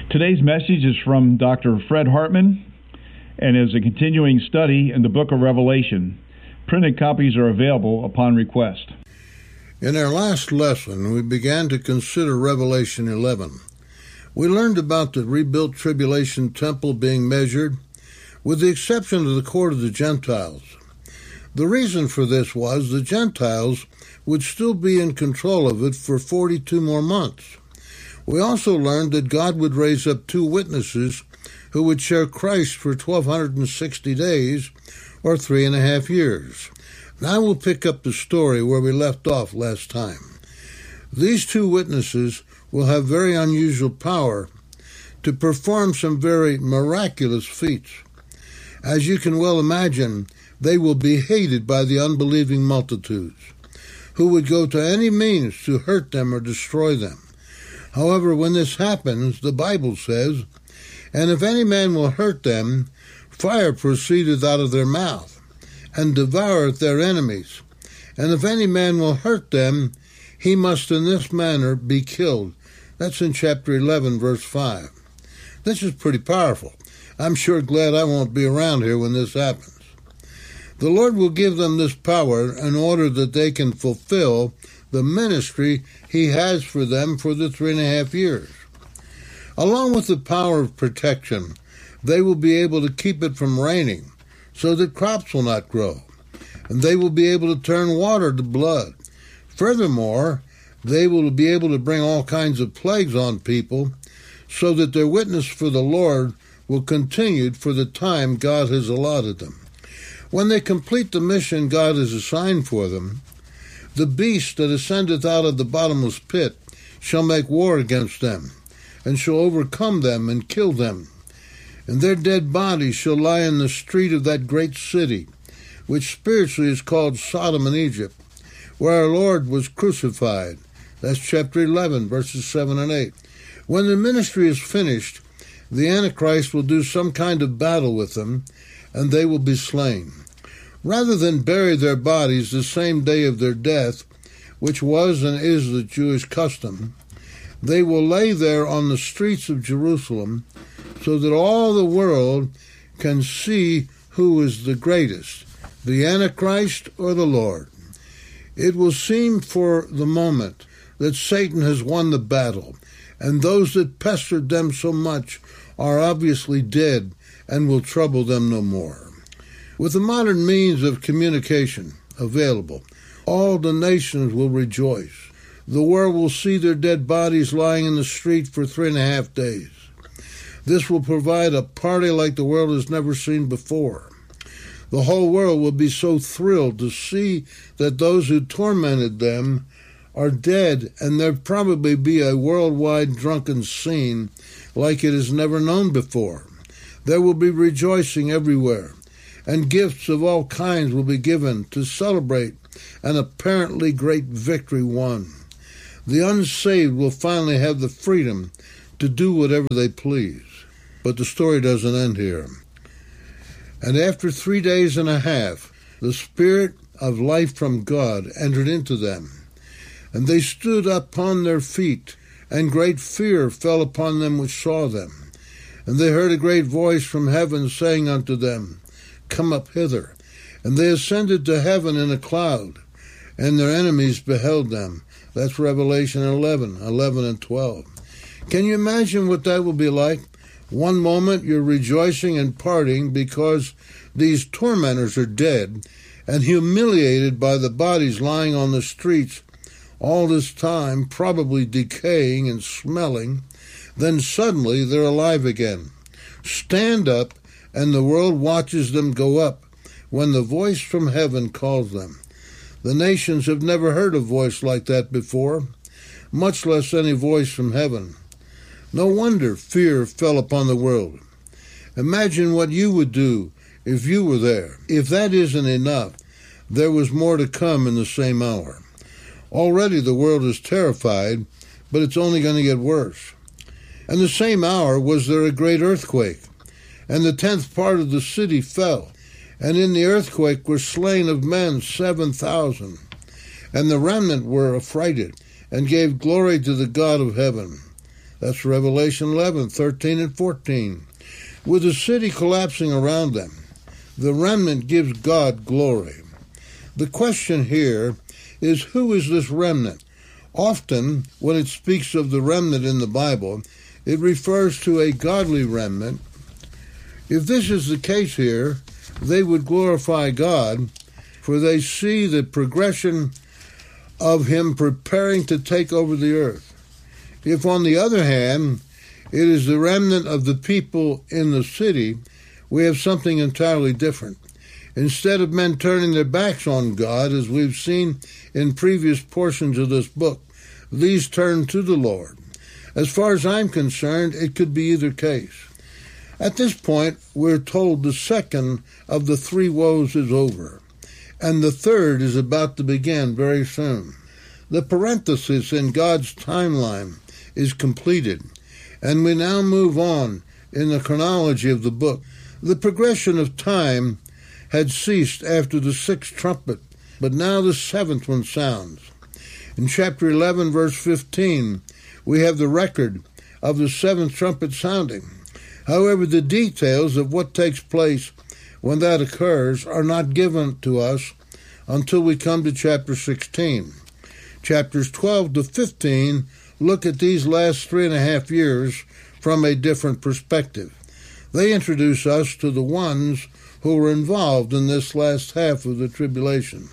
Today's message is from Dr. Fred Hartman and is a continuing study in the book of Revelation. Printed copies are available upon request. In our last lesson, we began to consider Revelation 11. We learned about the rebuilt tribulation temple being measured, with the exception of the court of the Gentiles. The reason for this was the Gentiles would still be in control of it for 42 more months. We also learned that God would raise up two witnesses who would share Christ for 1,260 days, or 3.5 years. Now we'll pick up the story where we left off last time. These two witnesses will have very unusual power to perform some very miraculous feats. As you can well imagine, they will be hated by the unbelieving multitudes, who would go to any means to hurt them or destroy them. However, when this happens, the Bible says, "And if any man will hurt them, fire proceedeth out of their mouth, and devoureth their enemies. And if any man will hurt them, he must in this manner be killed." That's in chapter 11, verse 5. This is pretty powerful. I'm sure glad I won't be around here when this happens. The Lord will give them this power in order that they can fulfill the ministry He has for them for the 3.5 years. Along with the power of protection, they will be able to keep it from raining so that crops will not grow, and they will be able to turn water to blood. Furthermore, they will be able to bring all kinds of plagues on people so that their witness for the Lord will continue for the time God has allotted them. When they complete the mission God has assigned for them, the beast that ascendeth out of the bottomless pit shall make war against them, and shall overcome them and kill them. And their dead bodies shall lie in the street of that great city, which spiritually is called Sodom and Egypt, where our Lord was crucified. That's chapter 11, verses 7 and 8. When the ministry is finished, the Antichrist will do some kind of battle with them, and they will be slain. Rather than bury their bodies the same day of their death, which was and is the Jewish custom, they will lay there on the streets of Jerusalem so that all the world can see who is the greatest, the Antichrist or the Lord. It will seem for the moment that Satan has won the battle, and those that pestered them so much are obviously dead and will trouble them no more. With the modern means of communication available, all the nations will rejoice. The world will see their dead bodies lying in the street for 3.5 days. This will provide a party like the world has never seen before. The whole world will be so thrilled to see that those who tormented them are dead, and there'll probably be a worldwide drunken scene like it has never known before. There will be rejoicing everywhere, and gifts of all kinds will be given to celebrate an apparently great victory won. The unsaved will finally have the freedom to do whatever they please. But the story doesn't end here. And after 3.5 days, the Spirit of life from God entered into them, and they stood upon their feet, and great fear fell upon them which saw them. And they heard a great voice from heaven saying unto them, Come up hither. And they ascended to heaven in a cloud, and their enemies beheld them. That's Revelation 11 and 12. Can you imagine what that will be like? One moment you're rejoicing and partying because these tormentors are dead and humiliated by the bodies lying on the streets all this time, probably decaying and smelling. Then suddenly they're alive again. Stand up, and the world watches them go up when the voice from heaven calls them. The nations have never heard a voice like that before, much less any voice from heaven. No wonder fear fell upon the world. Imagine what you would do if you were there. If that isn't enough, there was more to come in the same hour. Already the world is terrified, but it's only going to get worse. And the same hour was there a great earthquake, and the 10th part of the city fell, and in the earthquake were slain of men 7,000. And the remnant were affrighted, and gave glory to the God of heaven. That's Revelation 11, 13 and 14. With the city collapsing around them, the remnant gives God glory. The question here is, who is this remnant? Often, when it speaks of the remnant in the Bible, it refers to a godly remnant. If this is the case here, they would glorify God, for they see the progression of him preparing to take over the earth. If, on the other hand, it is the remnant of the people in the city, we have something entirely different. Instead of men turning their backs on God, as we've seen in previous portions of this book, these turn to the Lord. As far as I'm concerned, it could be either case. At this point, we're told the second of the three woes is over, and the third is about to begin very soon. The parenthesis in God's timeline is completed, and we now move on in the chronology of the book. The progression of time had ceased after the sixth trumpet, but now the seventh one sounds. In chapter 11, verse 15, we have the record of the seventh trumpet sounding. However, the details of what takes place when that occurs are not given to us until we come to chapter 16. Chapters 12 to 15 look at these last 3.5 years from a different perspective. They introduce us to the ones who were involved in this last half of the tribulation.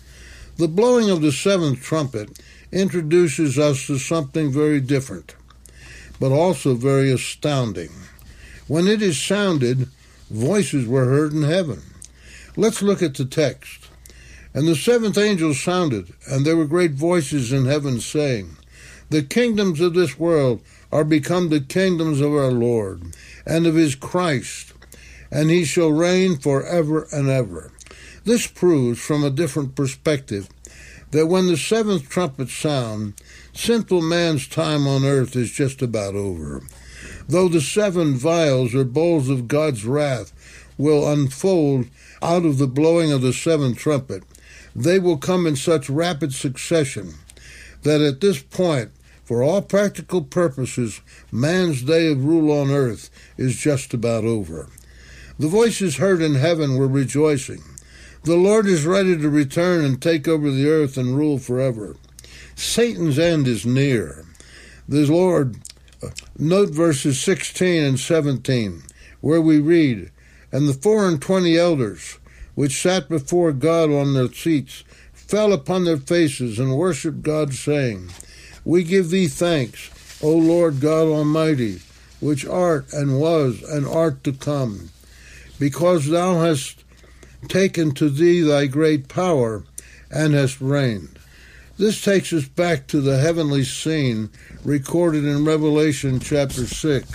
The blowing of the seventh trumpet introduces us to something very different, but also very astounding. When it is sounded, voices were heard in heaven. Let's look at the text. And the seventh angel sounded, and there were great voices in heaven saying, "The kingdoms of this world are become the kingdoms of our Lord, and of his Christ, and he shall reign forever and ever." This proves from a different perspective that when the seventh trumpet sound, sinful man's time on earth is just about over. Though the seven vials or bowls of God's wrath will unfold out of the blowing of the seventh trumpet, they will come in such rapid succession that at this point, for all practical purposes, man's day of rule on earth is just about over. The voices heard in heaven were rejoicing. The Lord is ready to return and take over the earth and rule forever. Satan's end is near. The Lord, note verses 16 and 17, where we read, "And the 24 elders, which sat before God on their seats, fell upon their faces and worshipped God, saying, We give thee thanks, O Lord God Almighty, which art and was and art to come, because thou hast taken to thee thy great power and hast reigned." This takes us back to the heavenly scene recorded in Revelation chapter 6,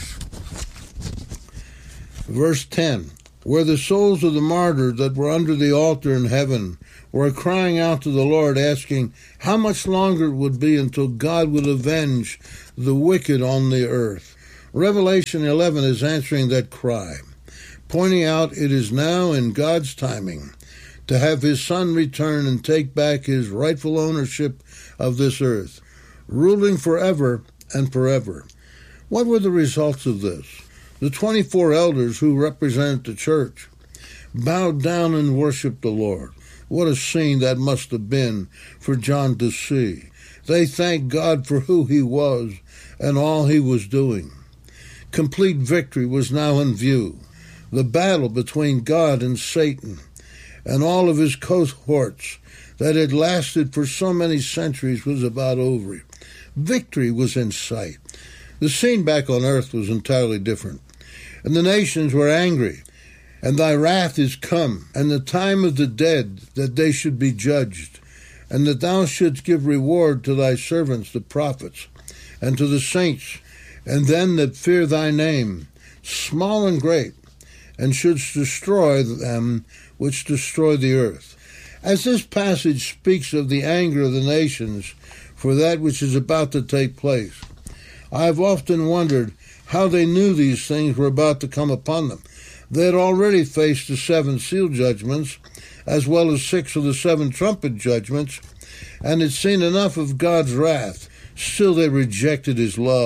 verse 10, where the souls of the martyrs that were under the altar in heaven were crying out to the Lord, asking how much longer it would be until God would avenge the wicked on the earth. Revelation 11 is answering that cry, pointing out it is now in God's timing to have his Son return and take back his rightful ownership of this earth, ruling forever and forever. What were the results of this? The 24 elders who represented the church bowed down and worshiped the Lord. What a scene that must have been for John to see. They thanked God for who he was and all he was doing. Complete victory was now in view. The battle between God and Satan and all of his cohorts that had lasted for so many centuries was about over. Victory was in sight. The scene back on earth was entirely different. And the nations were angry. And thy wrath is come, and the time of the dead, that they should be judged, and that thou shouldst give reward to thy servants the prophets, and to the saints, and them that fear thy name, small and great, and shouldst destroy them which destroy the earth. As this passage speaks of the anger of the nations for that which is about to take place, I have often wondered how they knew these things were about to come upon them. They had already faced the 7 seal judgments, as well as 6 of the 7 trumpet judgments, and had seen enough of God's wrath. Still they rejected his love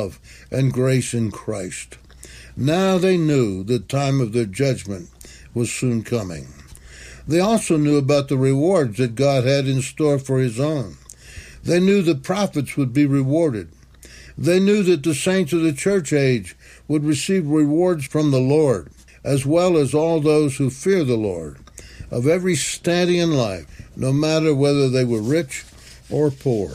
and grace in Christ. Now they knew the time of their judgment was soon coming. They also knew about the rewards that God had in store for his own. They knew the prophets would be rewarded. They knew that the saints of the church age would receive rewards from the Lord, as well as all those who fear the Lord, of every standing in life, no matter whether they were rich or poor.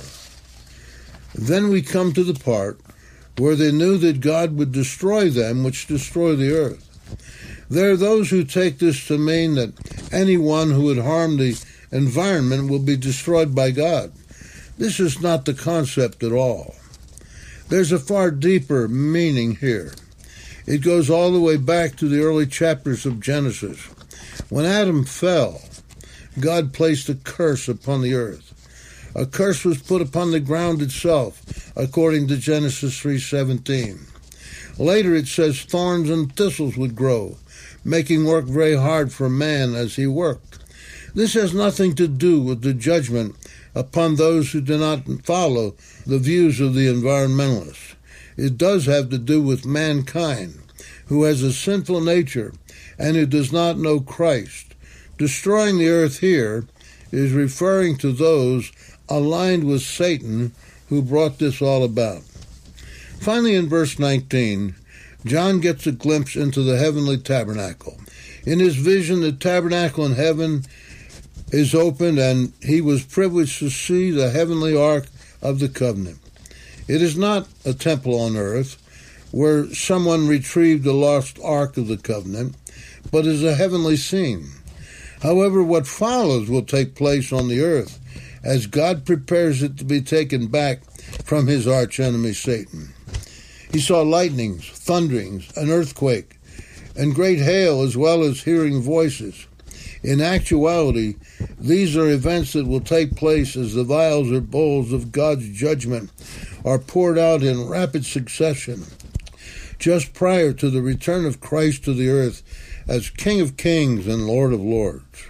Then we come to the part where they knew that God would destroy them which destroy the earth. There are those who take this to mean that anyone who would harm the environment will be destroyed by God. This is not the concept at all. There's a far deeper meaning here. It goes all the way back to the early chapters of Genesis. When Adam fell, God placed a curse upon the earth. A curse was put upon the ground itself, according to Genesis 3:17. Later it says thorns and thistles would grow, making work very hard for man as he worked. This has nothing to do with the judgment upon those who do not follow the views of the environmentalists. It does have to do with mankind, who has a sinful nature and who does not know Christ. Destroying the earth here is referring to those aligned with Satan who brought this all about. Finally, in verse 19, John gets a glimpse into the heavenly tabernacle. In his vision, the tabernacle in heaven is opened, and he was privileged to see the heavenly ark of the covenant. It is not a temple on earth where someone retrieved the lost ark of the covenant, but is a heavenly scene. However, what follows will take place on the earth as God prepares it to be taken back from his archenemy Satan. He saw lightnings, thunderings, an earthquake, and great hail, as well as hearing voices. In actuality, these are events that will take place as the vials or bowls of God's judgment are poured out in rapid succession, just prior to the return of Christ to the earth as King of Kings and Lord of Lords.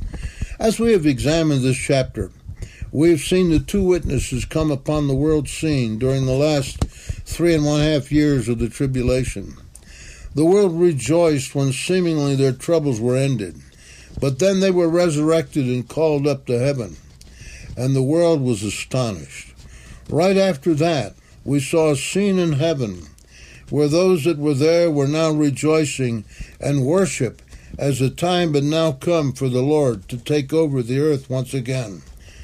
As we have examined this chapter, we have seen the two witnesses come upon the world scene during the last 3.5 years of the tribulation. The world rejoiced when seemingly their troubles were ended, but then they were resurrected and called up to heaven, and the world was astonished. Right after that, we saw a scene in heaven where those that were there were now rejoicing and worship as the time had now come for the Lord to take over the earth once again.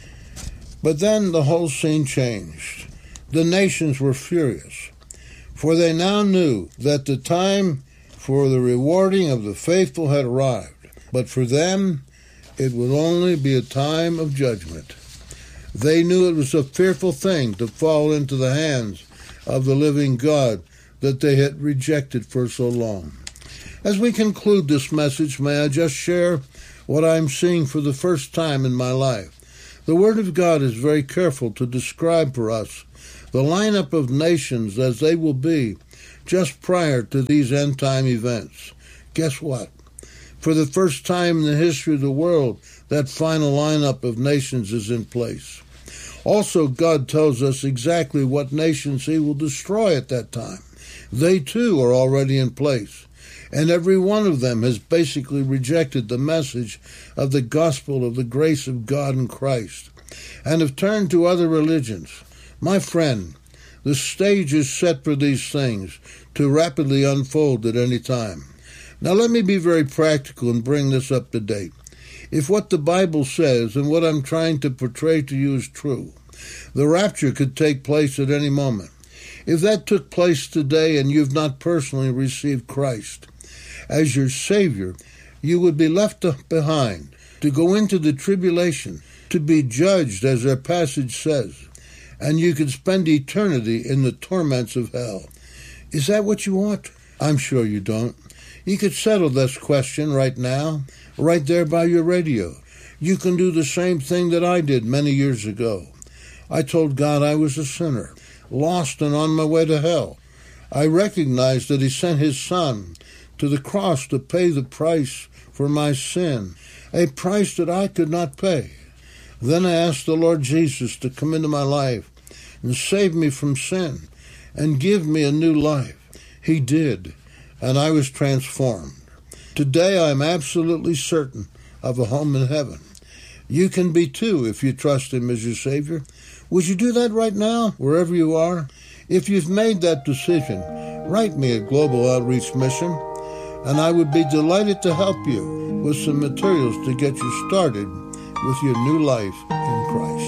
But then the whole scene changed. The nations were furious, for they now knew that the time for the rewarding of the faithful had arrived. But for them, it would only be a time of judgment. They knew it was a fearful thing to fall into the hands of the living God that they had rejected for so long. As we conclude this message, may I just share what I am seeing for the first time in my life. The Word of God is very careful to describe for us the lineup of nations as they will be just prior to these end-time events. Guess what? For the first time in the history of the world, that final lineup of nations is in place. Also, God tells us exactly what nations he will destroy at that time. They too are already in place, and every one of them has basically rejected the message of the gospel of the grace of God in Christ, and have turned to other religions. My friend, the stage is set for these things to rapidly unfold at any time. Now let me be very practical and bring this up to date. If what the Bible says and what I'm trying to portray to you is true, the rapture could take place at any moment. If that took place today and you've not personally received Christ as your Savior, you would be left behind to go into the tribulation, to be judged, as our passage says, and you could spend eternity in the torments of hell. Is that what you want? I'm sure you don't. You could settle this question right now, right there by your radio. You can do the same thing that I did many years ago. I told God I was a sinner, lost and on my way to hell. I recognized that he sent his Son to the cross to pay the price for my sin, a price that I could not pay. Then I asked the Lord Jesus to come into my life and save me from sin. and give me a new life. He did, and I was transformed. Today I am absolutely certain of a home in heaven. You can be too if you trust Him as your Savior. Would you do that right now, wherever you are? If you've made that decision, write me at Global Outreach Mission, and I would be delighted to help you with some materials to get you started with your new life in Christ.